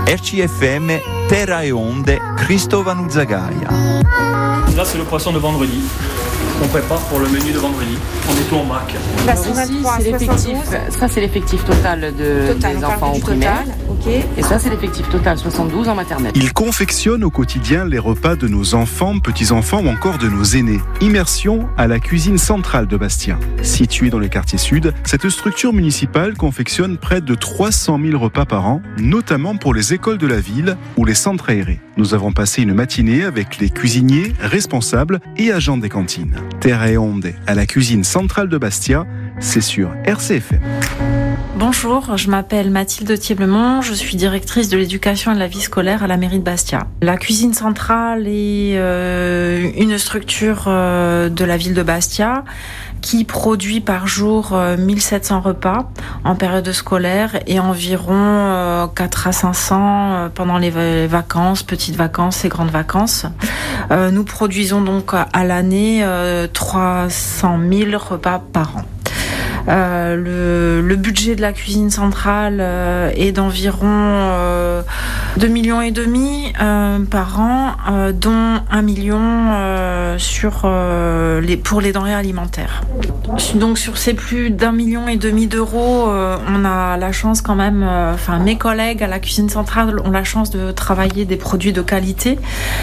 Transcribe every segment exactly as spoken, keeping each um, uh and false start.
R C F M, Terra e Onde, Cristovano Zagaia. Là, c'est le poisson de vendredi qu'on prépare pour le menu de vendredi. On est tout en vrac. Là, ici, c'est l'effectif. Ça, c'est l'effectif total de, total, des enfants au primaire. Total, okay. Et ça, c'est l'effectif total, soixante-douze en maternelle. Il confectionne au quotidien les repas de nos enfants, petits-enfants ou encore de nos aînés. Immersion à la cuisine centrale de Bastia. Située dans le quartier sud, cette structure municipale confectionne près de trois cent mille repas par an, notamment pour les écoles de la ville ou les centres aérés. Nous avons passé une matinée avec les cuisiniers, responsables et agents des cantines. Terra e Onde à la cuisine centrale de Bastia, c'est sur R C F M. Bonjour, je m'appelle Mathilde Thieblemont, je suis directrice de l'éducation et de la vie scolaire à la mairie de Bastia. La cuisine centrale est euh, une structure euh, de la ville de Bastia qui produit par jour euh, mille sept cents repas en période scolaire et environ euh, quatre à cinq cents euh, pendant les va- vacances, petites vacances et grandes vacances. Euh, nous produisons donc à l'année euh, trois cent mille repas par an. Euh, le, le budget de la cuisine centrale euh, est d'environ euh, deux millions et demi euh, par an, euh, dont un million euh, sur euh, les pour les denrées alimentaires. Donc sur ces plus d'un million et demi d'euros, euh, on a la chance quand même, euh, enfin mes collègues à la cuisine centrale ont la chance de travailler des produits de qualité,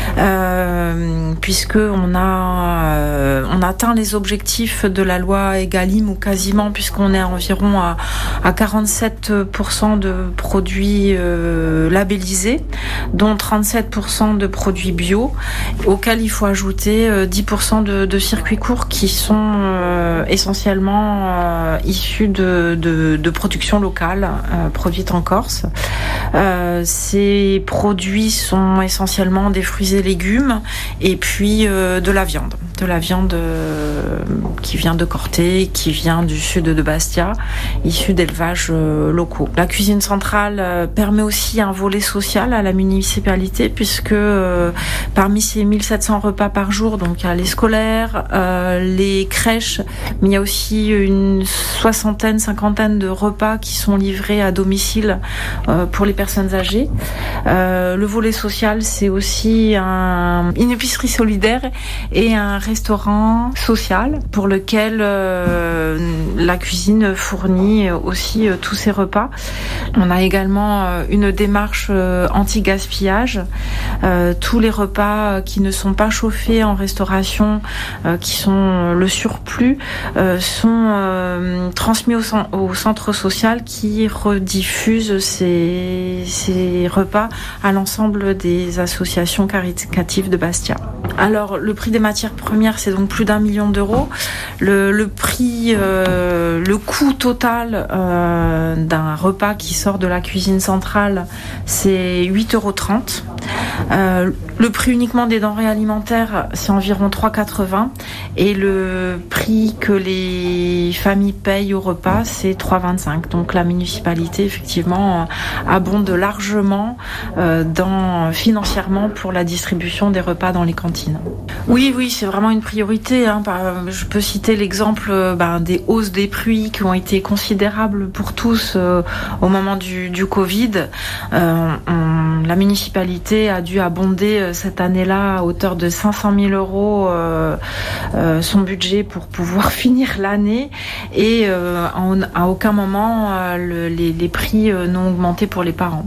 euh, puisque on a euh, on atteint les objectifs de la loi Egalim ou quasiment, puisqu'on est environ à, à quarante-sept pour cent de produits euh, labellisés, dont trente-sept pour cent de produits bio, auxquels il faut ajouter euh, dix pour cent de, de circuits courts qui sont euh, essentiellement euh, issus de, de, de production locale, euh, produite en Corse. Euh, ces produits sont essentiellement des fruits et légumes et puis euh, de la viande. De la viande euh, qui vient de Corté, qui vient du sud de Bastia, issue d'élevages euh, locaux. La cuisine centrale euh, permet aussi un volet social à la municipalité, puisque euh, parmi ces mille sept cents repas par jour, donc il y a les scolaires, euh, les crèches, mais il y a aussi une soixantaine, cinquantaine de repas qui sont livrés à domicile euh, pour les personnes âgées. Euh, le volet social, c'est aussi un, une épicerie solidaire et un restaurant social pour lequel euh, la cuisine fournit aussi euh, tous ces repas. On a également euh, une démarche euh, anti-gaspillage. Euh, tous les repas qui ne sont pas chauffés en restauration, euh, qui sont le surplus, euh, sont euh, transmis au, au centre social qui rediffuse ces, ces repas à l'ensemble des associations caritatives de Bastia. Alors, le prix des matières premières, c'est donc plus d'un million d'euros. Le, le prix, euh, le coût total euh, d'un repas qui sort de la cuisine centrale, c'est huit euros trente. Euh, le prix uniquement des denrées alimentaires, c'est environ trois euros quatre-vingts. Et le prix que les familles payent au repas, c'est trois euros vingt-cinq. Donc la municipalité, effectivement, abonde largement euh, dans, financièrement pour la distribution des repas dans les cantines. Oui, oui, c'est vraiment une priorité. Hein. Je peux citer l'exemple ben, des hausses des prix qui ont été considérables pour tous euh, au moment du, du Covid. Euh, on, la municipalité a dû abonder euh, cette année-là à hauteur de cinq cent mille euros euh, euh, son budget pour pouvoir finir l'année. Et euh, en, à aucun moment, euh, le, les, les prix euh, n'ont augmenté pour les parents.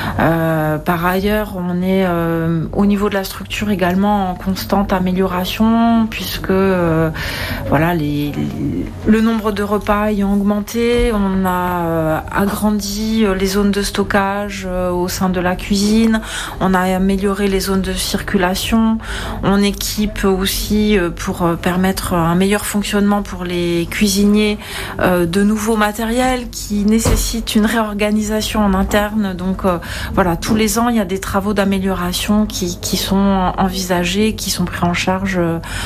Euh, par ailleurs, on est euh, au niveau de la structure également en constante amélioration, puisque euh, voilà, les, les, le nombre de repas ayant augmenté, on a euh, agrandi les zones de stockage euh, au sein de la cuisine, on a amélioré les zones de circulation, on équipe aussi euh, pour euh, permettre un meilleur fonctionnement pour les cuisiniers euh, de nouveaux matériels qui nécessitent une réorganisation en interne. Donc euh, voilà, tous les ans, il y a des travaux d'amélioration qui, qui sont envisagés, qui sont pris en charge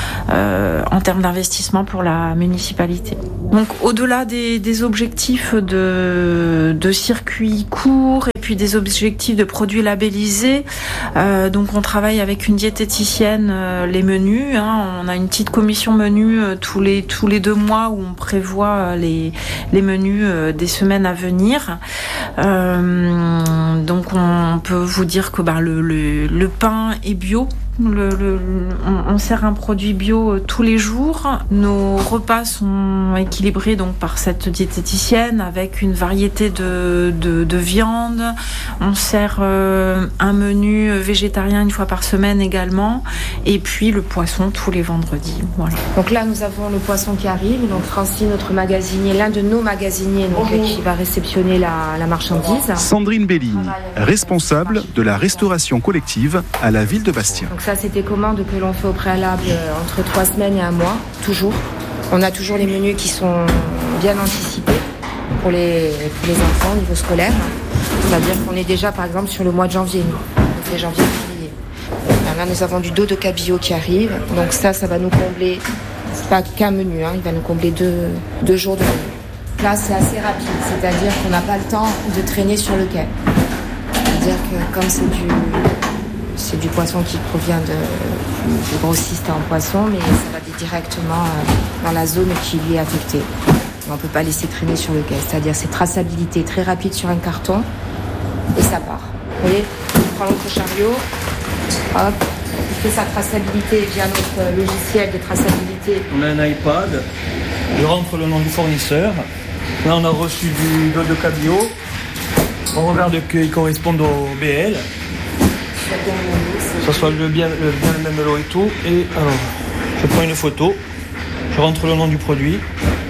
euh, en termes d'investissement pour la municipalité. Donc au-delà des, des objectifs de, de circuits courts et puis des objectifs de produits labellisés, euh, donc on travaille avec une diététicienne euh, les menus. Hein, on a une petite commission menu euh, tous les tous les deux mois où on prévoit euh, les les menus euh, des semaines à venir. Euh, donc on on peut vous dire que bah, le, le, le pain est bio. Le, le, on, on sert un produit bio tous les jours. Nos repas sont équilibrés donc par cette diététicienne avec une variété de, de, de viande. On sert euh, un menu végétarien une fois par semaine également. Et puis le poisson tous les vendredis. Voilà. Donc là, nous avons le poisson qui arrive. Donc Francine, notre magasinier, l'un de nos magasiniers donc, oh. qui va réceptionner la, la marchandise. Sandrine Bellini, responsable de la restauration collective à la ville de Bastia. Donc ça, c'est des commandes que l'on fait au préalable entre trois semaines et un mois, toujours. On a toujours les menus qui sont bien anticipés pour les, pour les enfants au niveau scolaire. C'est-à-dire qu'on est déjà, par exemple, sur le mois de janvier. Donc c'est janvier, février. Là, nous avons du dos de cabillaud qui arrive. Donc ça, ça va nous combler, pas qu'un menu, hein, il va nous combler deux, deux jours de menu. Là, c'est assez rapide, c'est-à-dire qu'on n'a pas le temps de traîner sur le quai. C'est-à-dire que comme c'est du... C'est du poisson qui provient de, de grossistes en poisson, mais ça va directement dans la zone qui lui est affectée. On ne peut pas laisser traîner sur le quai. C'est-à-dire c'est traçabilité très rapide sur un carton et ça part. Vous voyez, on prend l'autre chariot, hop, il fait sa traçabilité via notre logiciel de traçabilité. On a un iPad, je rentre le nom du fournisseur. Là on a reçu du dos de cabillaud. On regarde qu'il corresponde au B L. Que ce soit le bien, le bien le même lot et tout. Et alors, je prends une photo, je rentre le nom du produit,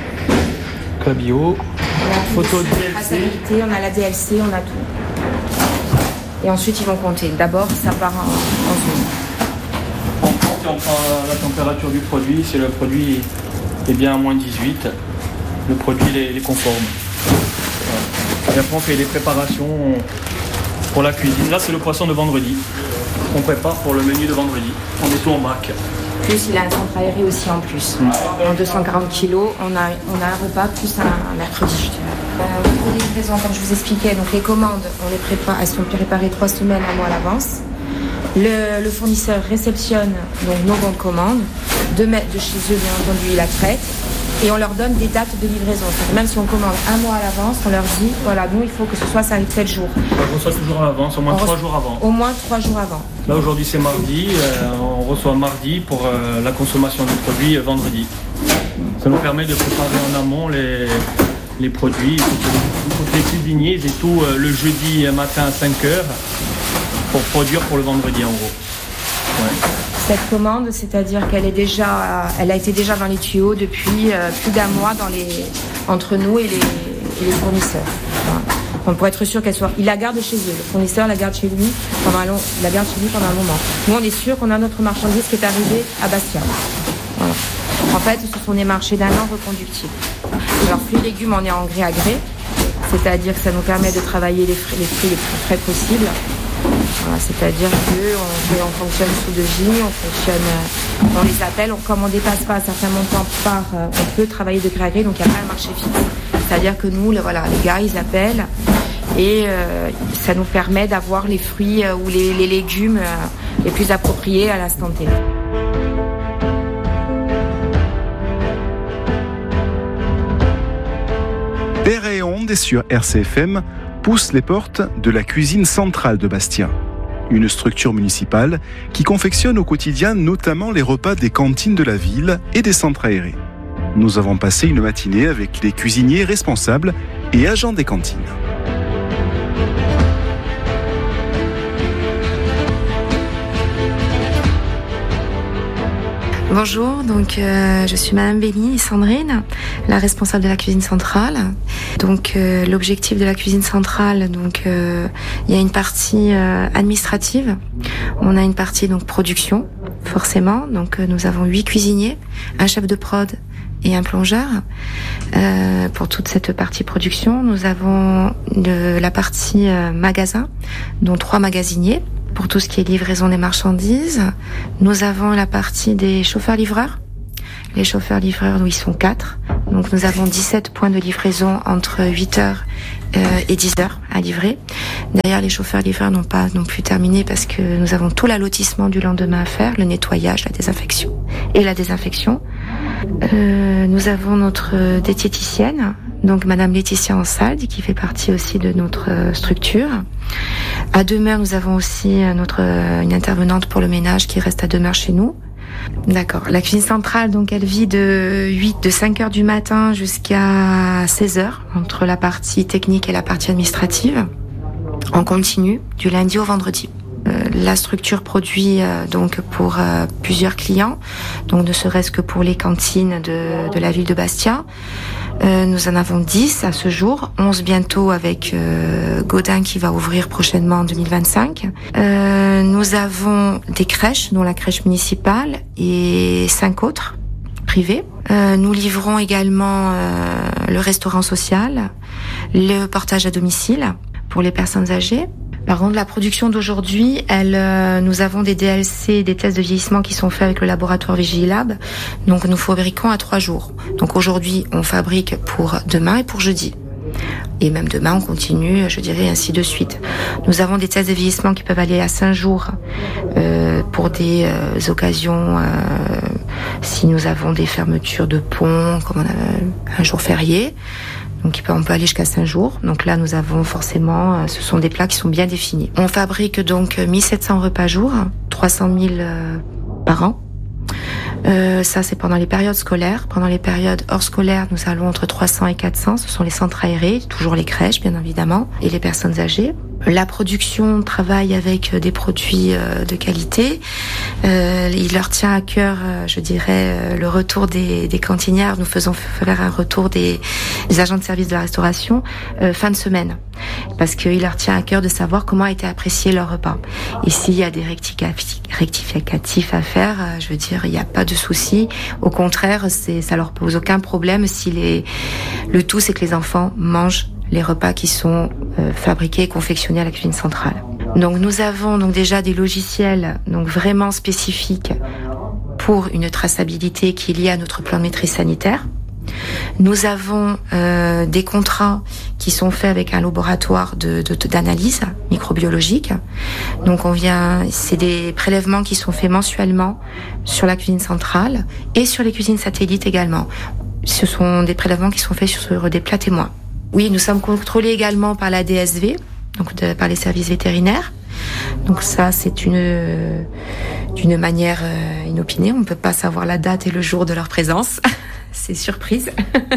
cabillaud, photo de D L C. On a la D L C, on a tout. Et ensuite ils vont compter. D'abord ça part en, en zone. On compte et on prend la température du produit. Si le produit est bien à moins dix-huit, le produit est conforme. Voilà. Et après on fait les préparations pour la cuisine. Là c'est le poisson de vendredi. On prépare pour le menu de vendredi. On met tout en vrac. Plus il a un centre aéré aussi en plus. Mmh. En deux cent quarante kilos, on a, on a un repas plus un, un mercredi. Euh, au niveau des livraisons, comme je vous expliquais, donc les commandes, on les prépare, elles sont préparées trois semaines, un mois à l'avance. Le, le fournisseur réceptionne donc nos bons de commande, de, de chez eux bien entendu, il la traite. Et on leur donne des dates de livraison. Même si on commande un mois à l'avance, on leur dit, voilà, nous, il faut que ce soit ça arrive sept jours. On reçoit toujours à l'avance, au moins trois jours avant. Au moins trois jours avant. Là, aujourd'hui, c'est mardi. Euh, on reçoit mardi pour euh, la consommation du produit euh, vendredi. Ça nous permet de préparer en amont les, les produits. Toutes les cuisiniers et tout euh, le jeudi matin à cinq heures pour produire pour le vendredi, en gros. Ouais. Cette commande, c'est-à-dire qu'elle est déjà, elle a été déjà dans les tuyaux depuis euh, plus d'un mois dans les, entre nous et les, et les fournisseurs. Voilà. Donc pour être sûr qu'elle soit, il la garde chez eux. Le fournisseur la garde chez lui pendant un long, il la garde chez lui pendant un moment. Nous, on est sûr qu'on a notre marchandise qui est arrivée à Bastia. Voilà. En fait, ce sont des marchés d'un an reconductibles. Alors, fruits et légumes, on est en gré à gré, c'est-à-dire que ça nous permet de travailler les fruits les, fruits les plus frais possibles. Voilà, c'est-à-dire qu'on on fonctionne sous devis, on fonctionne, on les appelle, on, comme on ne dépasse pas un certain montant par, on peut travailler de gré à gré, donc il n'y a pas un marché fixe. C'est-à-dire que nous, le, voilà, les gars, ils appellent et euh, ça nous permet d'avoir les fruits euh, ou les, les légumes euh, les plus appropriés à l'instant T. Terre et Onde sur R C F M pousse les portes de la cuisine centrale de Bastia. Une structure municipale qui confectionne au quotidien notamment les repas des cantines de la ville et des centres aérés. Nous avons passé une matinée avec les cuisiniers responsables et agents des cantines. Bonjour, donc euh, je suis Madame Bellini, Sandrine, la responsable de la cuisine centrale. Donc euh, l'objectif de la cuisine centrale, donc euh, il y a une partie euh, administrative, on a une partie donc production, forcément. Donc euh, nous avons huit cuisiniers, un chef de prod et un plongeur. Euh, pour toute cette partie production, nous avons de la partie euh, magasin, dont trois magasiniers. Pour tout ce qui est livraison des marchandises, nous avons la partie des chauffeurs-livreurs. Les chauffeurs-livreurs, nous, ils sont quatre. Donc, nous avons dix-sept points de livraison entre huit heures euh, et dix heures à livrer. D'ailleurs, les chauffeurs-livreurs n'ont pas non plus terminé parce que nous avons tout l'allotissement du lendemain à faire, le nettoyage, la désinfection et la désinfection. Euh, nous avons notre diététicienne, donc Madame Laetitia Ansaldi, qui fait partie aussi de notre structure, À demeure, nous avons aussi notre, une intervenante pour le ménage qui reste à demeure chez nous. D'accord. La cuisine centrale, donc, elle vit de huit, de cinq heures du matin jusqu'à seize heures, entre la partie technique et la partie administrative, en continu, du lundi au vendredi. Euh, la structure produit euh, donc pour euh, plusieurs clients, donc ne serait-ce que pour les cantines de, de la ville de Bastia. Euh, nous en avons dix à ce jour, onze bientôt avec euh, Gaudin qui va ouvrir prochainement en deux mille vingt-cinq. Euh, nous avons des crèches, dont la crèche municipale et cinq autres privées. Euh, nous livrons également euh, le restaurant social, le portage à domicile pour les personnes âgées. Par contre, la production d'aujourd'hui, elle, euh, nous avons des D L C, des tests de vieillissement qui sont faits avec le laboratoire Vigilab. Donc, nous fabriquons à trois jours. Donc, aujourd'hui, on fabrique pour demain et pour jeudi. Et même demain, on continue, je dirais, ainsi de suite. Nous avons des tests de vieillissement qui peuvent aller à cinq jours euh, pour des euh, occasions, euh, si nous avons des fermetures de ponts, comme on a un jour férié. Donc on peut aller jusqu'à cinq jours. Donc là, nous avons forcément, ce sont des plats qui sont bien définis. On fabrique donc mille sept cents repas jour, trois cent mille euh, par an. Euh, ça, c'est pendant les périodes scolaires. Pendant les périodes hors scolaires, nous allons entre trois cents et quatre cents. Ce sont les centres aérés, toujours les crèches, bien évidemment, et les personnes âgées. La production travaille avec des produits de qualité. Euh, il leur tient à cœur, je dirais, le retour des, des cantinières. Nous faisons faire un retour des, des agents de service de la restauration euh, fin de semaine, parce qu'il leur tient à cœur de savoir comment a été apprécié leur repas. Et s'il y a des rectificatifs à faire, je veux dire, il n'y a pas de souci. Au contraire, c'est, ça leur pose aucun problème si les, le tout, c'est que les enfants mangent les repas qui sont euh, fabriqués et confectionnés à la cuisine centrale. Donc nous avons donc déjà des logiciels donc vraiment spécifiques pour une traçabilité qui est liée à notre plan de maîtrise sanitaire. Nous avons euh, des contrats qui sont faits avec un laboratoire de, de, d'analyse microbiologique. Donc on vient, c'est des prélèvements qui sont faits mensuellement sur la cuisine centrale et sur les cuisines satellites également. Ce sont des prélèvements qui sont faits sur des plats témoins. Oui, nous sommes contrôlés également par la D S V, donc de, par les services vétérinaires. Donc ça, c'est une d'une manière euh, inopinée. On ne peut pas savoir la date et le jour de leur présence. C'est surprise.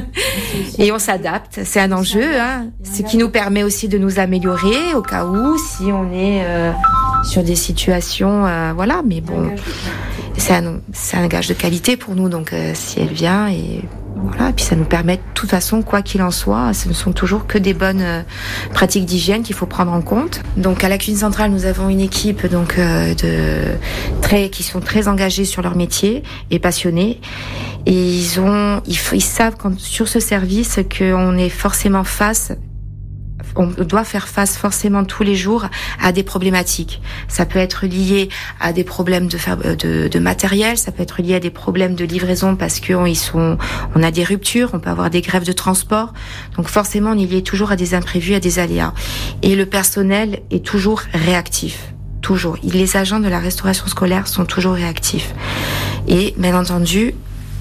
Et on s'adapte. C'est un enjeu, hein. Ce qui nous permet aussi de nous améliorer au cas où, si on est euh, sur des situations, euh, voilà. Mais bon, c'est un, c'est un gage de qualité pour nous. Donc euh, si elle vient et voilà, et puis ça nous permet de toute façon, quoi qu'il en soit, ce ne sont toujours que des bonnes euh, pratiques d'hygiène qu'il faut prendre en compte. Donc à la cuisine centrale, nous avons une équipe donc euh, de très qui sont très engagés sur leur métier et passionnés. Et ils ont, ils, ils savent quand, sur ce service qu'on est forcément face. On doit faire face forcément tous les jours à des problématiques. Ça peut être lié à des problèmes de, de, de matériel, ça peut être lié à des problèmes de livraison parce qu'on ils sont, on a des ruptures, on peut avoir des grèves de transport. Donc forcément, on est lié toujours à des imprévus, à des aléas. Et le personnel est toujours réactif. Toujours. Les agents de la restauration scolaire sont toujours réactifs. Et bien entendu,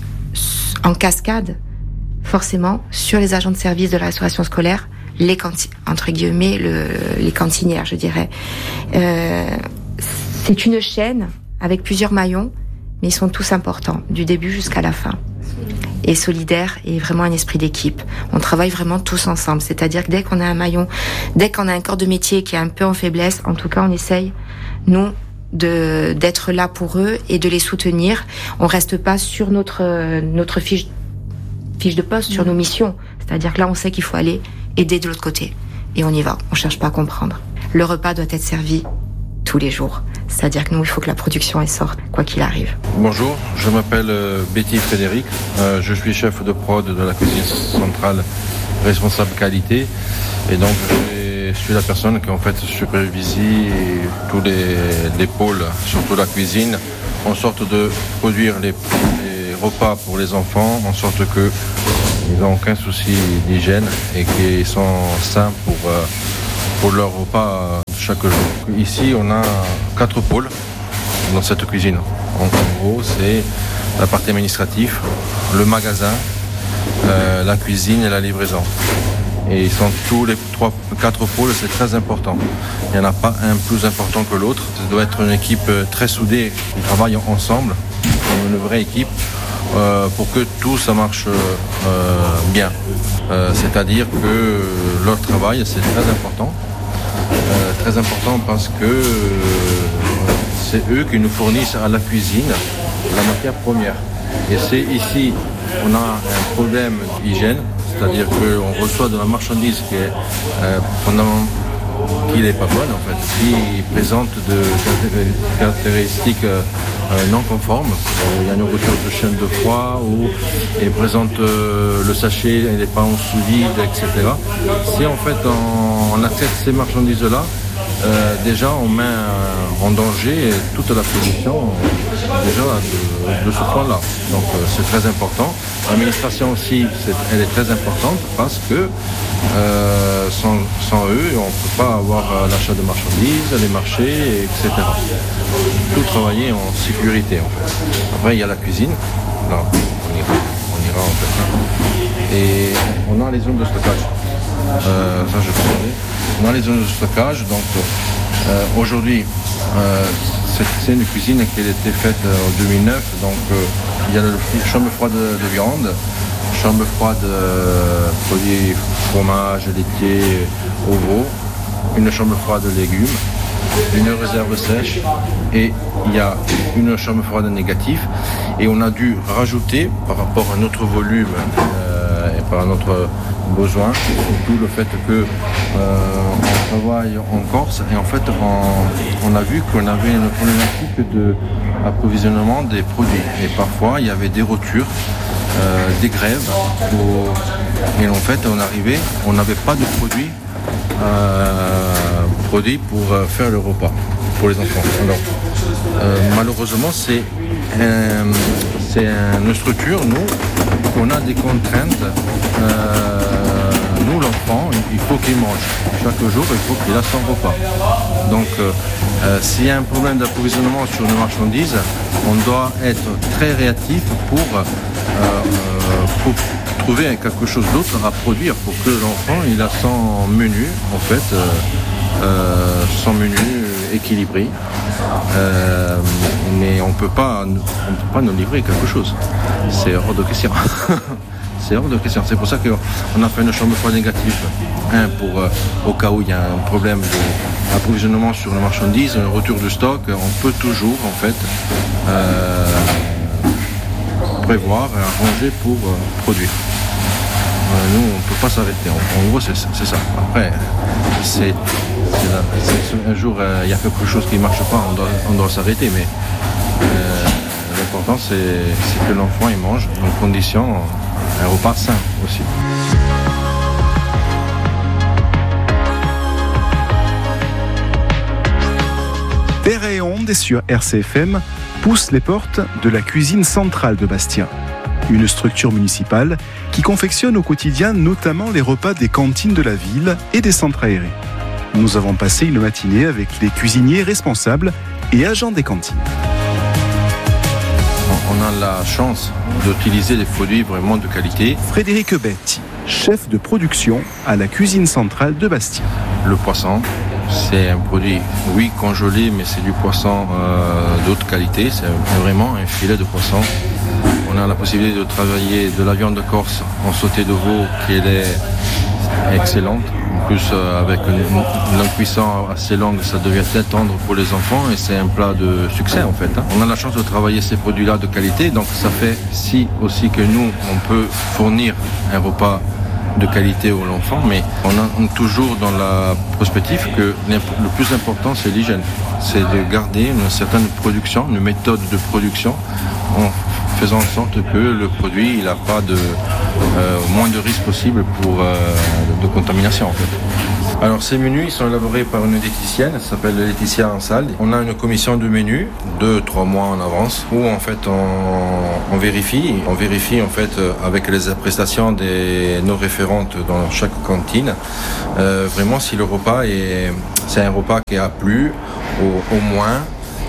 en cascade, forcément, sur les agents de service de la restauration scolaire, les canti- entre guillemets le, les cantinières, je dirais. Euh, c'est une chaîne avec plusieurs maillons, mais ils sont tous importants, du début jusqu'à la fin. Et solidaire et vraiment un esprit d'équipe. On travaille vraiment tous ensemble. C'est-à-dire que dès qu'on a un maillon, dès qu'on a un corps de métier qui est un peu en faiblesse, en tout cas, on essaye, nous, de d'être là pour eux et de les soutenir. On reste pas sur notre notre fiche fiche de poste, sur nos missions. C'est-à-dire que là, on sait qu'il faut aller aider de l'autre côté. Et on y va. On cherche pas à comprendre. Le repas doit être servi tous les jours. C'est-à-dire que nous, il faut que la production elle sorte, quoi qu'il arrive. Bonjour, je m'appelle euh, Betty Frédéric. Euh, je suis chef de prod de la cuisine centrale, responsable qualité. Et donc, je suis la personne qui en fait supervise tous les, les pôles, surtout la cuisine, en sorte de produire les, les repas pour les enfants, en sorte que ils n'ont aucun souci d'hygiène et qu'ils sont sains pour, euh, pour leur repas chaque jour. Ici, on a quatre pôles dans cette cuisine. En, en gros, c'est la partie administrative, le magasin, euh, la cuisine et la livraison. Et ils sont tous les trois, quatre pôles, c'est très important. Il n'y en a pas un plus important que l'autre. Ça doit être une équipe très soudée, qui travaille ensemble, une vraie équipe, euh, pour que tout ça marche euh, bien. Euh, c'est-à-dire que leur travail, c'est très important. Euh, très important parce que euh, c'est eux qui nous fournissent à la cuisine la matière première. Et c'est ici, on a un problème d'hygiène, c'est-à-dire qu'on reçoit de la marchandise qui est euh, fondamentalement qui n'est pas bonne en fait, qui présente de caractéristiques euh, non conformes. Il y a une rupture de chaîne de froid ou il présente euh, le sachet, il n'est pas en sous-vide, et cetera. Si en fait on, on accepte ces marchandises-là, euh, déjà on met euh, en danger toute la production euh, déjà de, de ce point-là. Donc euh, c'est très important. L'administration aussi, c'est, elle est très importante parce que euh, sans, sans eux, on ne peut pas avoir euh, l'achat de marchandises, les marchés, et cetera. Tout travailler en sécurité en fait. Après il y a la cuisine. Là, on ira, on ira en fait. Et on a les zones de stockage. Euh, ça je peux parler. On a les zones de stockage, donc euh, aujourd'hui euh, c'est, c'est une cuisine qui a été faite euh, en deux mille neuf, donc euh, il y a la chambre froide de, de viande, chambre froide euh, produits fromage, laitier, ovaux, une chambre froide de légumes, une réserve sèche et il y a une chambre froide négative et on a dû rajouter par rapport à notre volume euh, et par notre besoin, surtout le fait que euh, on travaille en Corse et en fait on, on a vu qu'on avait une problématique de approvisionnement des produits et parfois il y avait des ruptures, euh, des grèves où, et en fait on arrivait, on n'avait pas de produits euh, produits pour faire le repas pour les enfants. Alors euh, malheureusement c'est, euh, c'est une structure, nous on a des contraintes. Euh, nous, l'enfant, il faut qu'il mange. Chaque jour, il faut qu'il a son repas. Donc, euh, euh, s'il y a un problème d'approvisionnement sur une marchandise, on doit être très réactif pour, euh, euh, pour trouver quelque chose d'autre à produire pour que l'enfant il a son menu, en fait, euh, euh, son menu équilibré. Euh, mais on ne peut pas, on peut pas nous livrer quelque chose. C'est hors de question. C'est hors de question. C'est pour ça qu'on a fait une chambre froide négative. Un, pour, euh, au cas où il y a un problème d'approvisionnement sur la marchandise, un retour de stock, on peut toujours, en fait, euh, prévoir et arranger pour euh, produire. Euh, nous, on ne peut pas s'arrêter. En, en gros, c'est, c'est ça. Après, c'est, c'est, là, c'est un jour, il euh, y a quelque chose qui ne marche pas, on doit, on doit s'arrêter. Mais euh, l'important, c'est, c'est que l'enfant il mange en condition un repas sain aussi. Terre et Onde sur R C F M pousse les portes de la cuisine centrale de Bastia. Une structure municipale qui confectionne au quotidien notamment les repas des cantines de la ville et des centres aérés. Nous avons passé une matinée avec les cuisiniers responsables et agents des cantines. On a la chance d'utiliser des produits vraiment de qualité. Frédéric Betti, chef de production à la cuisine centrale de Bastia. Le poisson, c'est un produit, oui, congelé, mais c'est du poisson euh, d'autre qualité. C'est vraiment un filet de poisson. On a la possibilité de travailler de la viande de Corse en sauté de veau qui est excellente. En plus, euh, avec une, une cuisson assez longue, ça devient très tendre pour les enfants et c'est un plat de succès en fait. Hein. On a la chance de travailler ces produits-là de qualité, donc ça fait si aussi que nous, on peut fournir un repas de qualité aux enfants, mais on est toujours dans la perspective que le plus important, c'est l'hygiène. C'est de garder une certaine production, une méthode de production en faisant en sorte que le produit n'a pas de euh, moins de risques possible pour euh, de contamination en fait. Alors ces menus ils sont élaborés par une diététicienne, elle s'appelle Laetitia Ansal. On a une commission de menus, deux, trois mois en avance, où en fait on, on vérifie, on vérifie en fait avec les prestations des nos référentes dans chaque cantine, euh, vraiment si le repas est, c'est un repas qui a plu au, au moins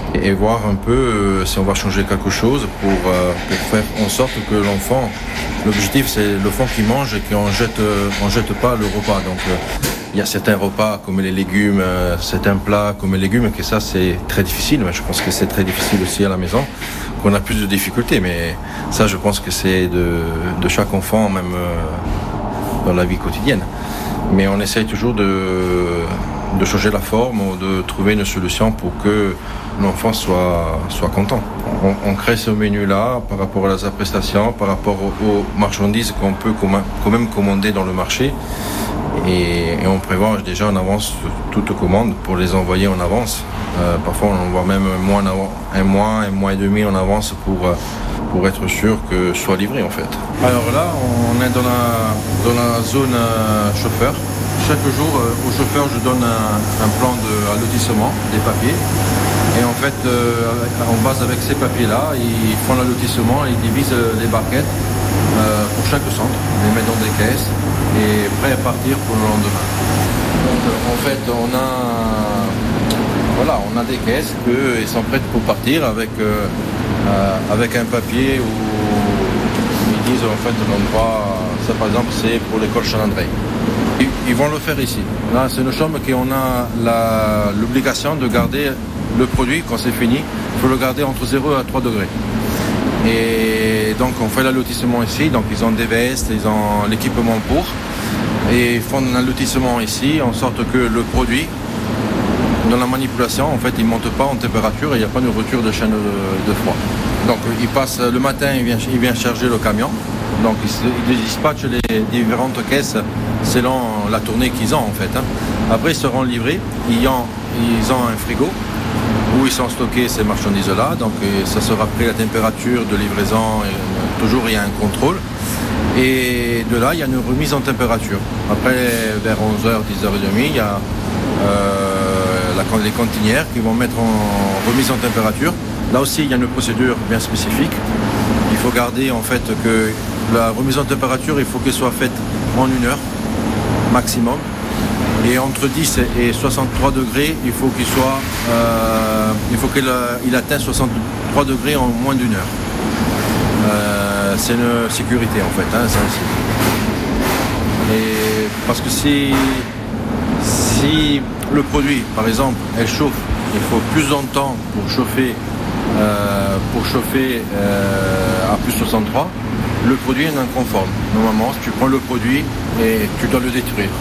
et voir un peu euh, si on va changer quelque chose pour, euh, pour faire en sorte que l'enfant, l'objectif c'est l'enfant qui mange et qu'on jette, euh, on jette pas le repas. Donc euh, il y a certains repas comme les légumes, euh, certains plats comme les légumes, que ça c'est très difficile, mais je pense que c'est très difficile aussi à la maison, qu'on a plus de difficultés, mais ça je pense que c'est de, de chaque enfant, même euh, dans la vie quotidienne. Mais on essaye toujours de, de changer la forme ou de trouver une solution pour que l'enfant soit, soit content. On, on crée ce menu-là par rapport à la prestation, par rapport aux, aux marchandises qu'on peut quand même commander dans le marché. Et, et on prévoit déjà en avance toutes commandes pour les envoyer en avance. Euh, parfois on envoie même un mois, un mois, un mois et demi en avance pour, pour être sûr que ce soit livré en fait. Alors là, on est dans la, dans la zone euh, chauffeur. Chaque jour, euh, au chauffeur, je donne un, un plan de lotissement des papiers. Et en fait, euh, en base avec ces papiers-là, ils font l'allotissement, ils divisent les barquettes euh, pour chaque centre, les mettent dans des caisses et prêts à partir pour le lendemain. Donc en fait, on a, voilà, on a des caisses qui sont prêtes pour partir avec, euh, euh, avec un papier où ils disent en fait l'endroit, ça par exemple c'est pour l'école Chan-André. Ils, ils vont le faire ici. Là, c'est une chambre qu'on a la, l'obligation de garder le produit quand c'est fini. Il faut le garder entre zéro et trois degrés. Et donc on fait l'allotissement ici, donc ils ont des vestes, ils ont l'équipement pour, et ils font un allotissement ici en sorte que le produit, dans la manipulation, en fait il ne monte pas en température et il n'y a pas de rupture de chaîne de, de froid. Donc il passe le matin, il vient, il vient charger le camion, donc ils, ils dispatchent les différentes caisses selon la tournée qu'ils ont en fait. Hein. Après ils seront livrés, ils ont, ils ont un frigo où ils sont stockés ces marchandises-là, donc ça sera pris la température de livraison, et toujours il y a un contrôle, et de là il y a une remise en température. Après vers onze heures, dix heures trente, il y a euh, la, les cantinières qui vont mettre en remise en température. Là aussi il y a une procédure bien spécifique, il faut garder en fait que la remise en température, il faut qu'elle soit faite en une heure maximum. Et entre dix et soixante-trois degrés, il faut qu'il soit, euh, il faut qu'il il atteigne soixante-trois degrés en moins d'une heure. Euh, c'est une sécurité en fait, hein, c'est ainsi. Et parce que si, si le produit, par exemple, elle chauffe, il faut plus de temps pour chauffer, euh, pour chauffer euh, à plus soixante-trois, le produit est non conforme. Normalement, tu prends le produit et tu dois le détruire.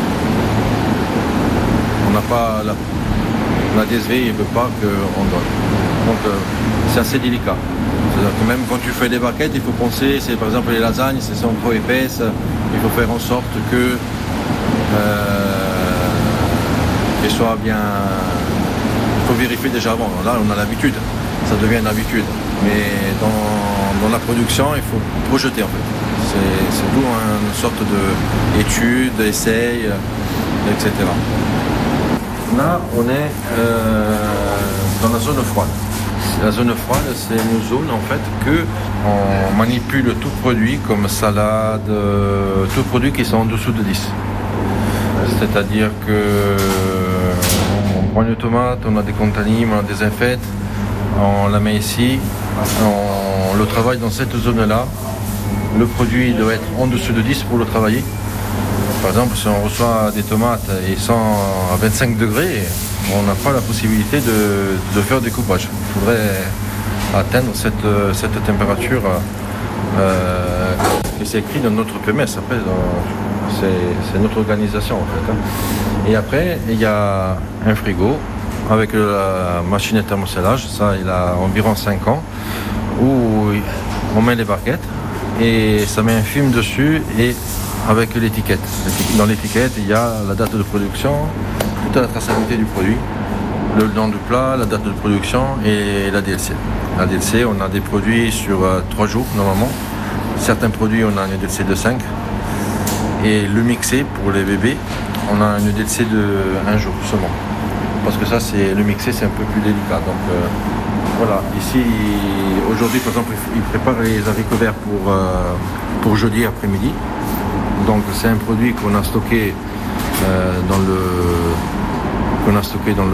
On n'a pas la, la D S V, il ne veut pas qu'on donne. Donc euh, c'est assez délicat. C'est-à-dire que même quand tu fais des barquettes, il faut penser, c'est par exemple les lasagnes, si elles sont trop épaisses, il faut faire en sorte que euh, qu'elles soient bien. Il faut vérifier déjà avant. Là, on a l'habitude, ça devient une habitude. Mais dans, dans la production, il faut projeter en fait. C'est, c'est tout une sorte d'étude, d'essai, et cetera. Là, on est euh, dans la zone froide. La zone froide, c'est une zone en fait que on manipule tout produit comme salade, euh, tout produit qui sont en dessous de dix. C'est-à-dire que on prend une tomate, on a des contanimes, on a des infectes, on la met ici, on le travaille dans cette zone-là. Le produit doit être en dessous de dix pour le travailler. Par exemple, si on reçoit des tomates et sont à vingt-cinq degrés, on n'a pas la possibilité de, de faire des coupages. Il faudrait atteindre cette, cette température euh, qui c'est écrit dans notre P M S. Après, dans, c'est, c'est notre organisation en fait. Hein. Et après, il y a un frigo avec la machine à thermocellage. Ça, il a environ cinq ans, où on met les barquettes et ça met un film dessus et avec l'étiquette. Dans l'étiquette, il y a la date de production, toute la traçabilité du produit, le nom du plat, la date de production et la D L C. La D L C, on a des produits sur euh, trois jours normalement. Certains produits, on a une D L C de cinq. Et le mixé, pour les bébés, on a une D L C de un jour seulement. Parce que ça, c'est le mixé, c'est un peu plus délicat. Donc euh, voilà, ici, aujourd'hui, par exemple, ils préparent les haricots verts pour, euh, pour jeudi après-midi. Donc c'est un produit qu'on a stocké euh, dans le qu'on a stocké dans le